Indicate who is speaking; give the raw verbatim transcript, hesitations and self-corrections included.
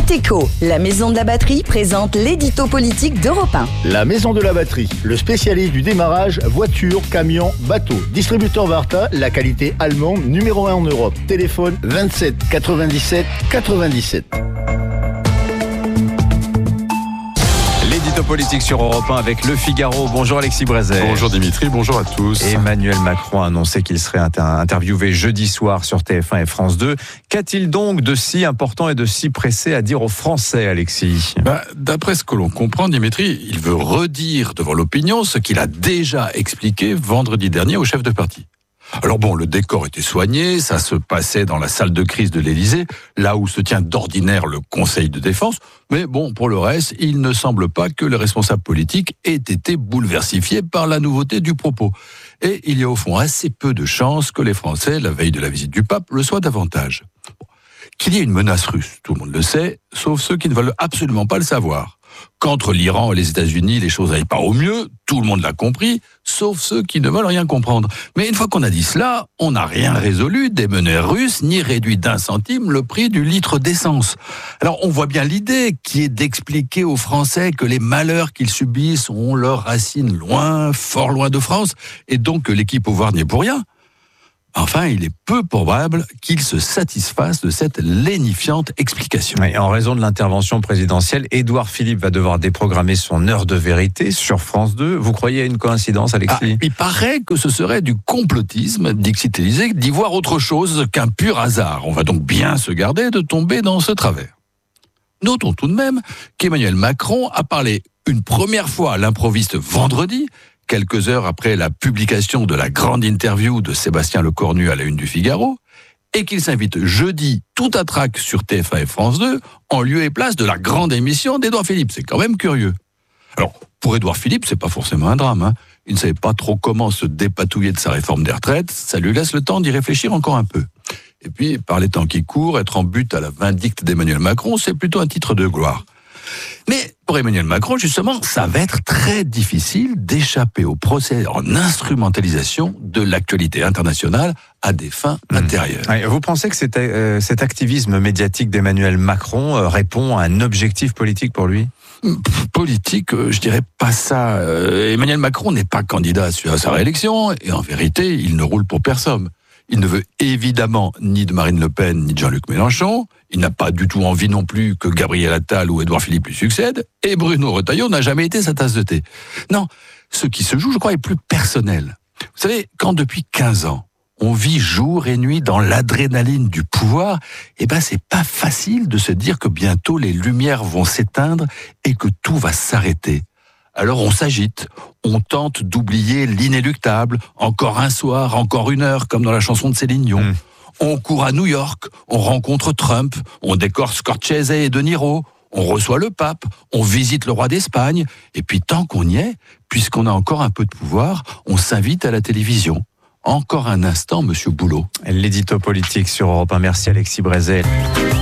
Speaker 1: Ateco, la maison de la batterie, présente l'édito politique d'Europe un.
Speaker 2: La maison de la batterie, le spécialiste du démarrage, voiture, camion, bateau. Distributeur Varta, la qualité allemande, numéro un en Europe. Téléphone vingt-sept quatre-vingt-dix-sept quatre-vingt-dix-sept.
Speaker 3: L'édito politique sur Europe un avec Le Figaro. Bonjour Alexis Brézet.
Speaker 4: Bonjour Dimitri, bonjour à tous.
Speaker 3: Emmanuel Macron a annoncé qu'il serait inter- interviewé jeudi soir sur T F un et France deux. Qu'a-t-il donc de si important et de si pressé à dire aux Français, Alexis ?
Speaker 4: Bah, d'après ce que l'on comprend, Dimitri, il veut redire devant l'opinion ce qu'il a déjà expliqué vendredi dernier au chef de parti. Alors bon, le décor était soigné, ça se passait dans la salle de crise de l'Élysée, là où se tient d'ordinaire le Conseil de défense, mais bon, pour le reste, il ne semble pas que les responsables politiques aient été bouleversifiés par la nouveauté du propos. Et il y a au fond assez peu de chances que les Français, la veille de la visite du pape, le soient davantage. Bon. Qu'il y ait une menace russe, tout le monde le sait, sauf ceux qui ne veulent absolument pas le savoir. Qu'entre l'Iran et les États-Unis, les choses n'aillent pas au mieux, tout le monde l'a compris, sauf ceux qui ne veulent rien comprendre. Mais une fois qu'on a dit cela, on n'a rien résolu des menées russes, ni réduit d'un centime le prix du litre d'essence. Alors on voit bien l'idée qui est d'expliquer aux Français que les malheurs qu'ils subissent ont leurs racines loin, fort loin de France, et donc que l'équipe au pouvoir n'y est pour rien. Enfin, il est peu probable qu'il se satisfasse de cette lénifiante explication.
Speaker 3: Et en raison de l'intervention présidentielle, Édouard Philippe va devoir déprogrammer son heure de vérité sur France deux. Vous croyez à une coïncidence, Alexis ?
Speaker 4: Ah, il paraît que ce serait du complotisme, dixit Élysée, d'y voir autre chose qu'un pur hasard. On va donc bien se garder de tomber dans ce travers. Notons tout de même qu'Emmanuel Macron a parlé une première fois à l'improviste vendredi, quelques heures après la publication de la grande interview de Sébastien Lecornu à la une du Figaro, et qu'il s'invite jeudi tout à trac sur T F un et France deux, en lieu et place de la grande émission d'Édouard Philippe. C'est quand même curieux. Alors, pour Édouard Philippe, c'est pas forcément un drame, hein. Il ne savait pas trop comment se dépatouiller de sa réforme des retraites, ça lui laisse le temps d'y réfléchir encore un peu. Et puis, par les temps qui courent, être en but à la vindicte d'Emmanuel Macron, c'est plutôt un titre de gloire. Mais pour Emmanuel Macron, justement, ça va être très difficile d'échapper au procès en instrumentalisation de l'actualité internationale à des fins mmh. intérieures.
Speaker 3: Vous pensez que cet, euh, cet activisme médiatique d'Emmanuel Macron euh, répond à un objectif politique pour lui ?
Speaker 4: Politique, euh, je dirais pas ça. Euh, Emmanuel Macron n'est pas candidat à sa réélection et en vérité, il ne roule pour personne. Il ne veut évidemment ni de Marine Le Pen ni de Jean-Luc Mélenchon. Il n'a pas du tout envie non plus que Gabriel Attal ou Édouard Philippe lui succèdent. Et Bruno Retailleau n'a jamais été sa tasse de thé. Non, ce qui se joue, je crois, est plus personnel. Vous savez, quand depuis quinze ans, on vit jour et nuit dans l'adrénaline du pouvoir, eh ben c'est pas facile de se dire que bientôt les lumières vont s'éteindre et que tout va s'arrêter. Alors on s'agite, on tente d'oublier l'inéluctable, encore un soir, encore une heure, comme dans la chanson de Céline Dion. Mmh. On court à New York, on rencontre Trump, on décore Scorsese et De Niro, on reçoit le pape, on visite le roi d'Espagne, et puis tant qu'on y est, puisqu'on a encore un peu de pouvoir, on s'invite à la télévision. Encore un instant, Monsieur Boulot.
Speaker 3: L'édito politique sur Europe un. Merci Alexis Brézet.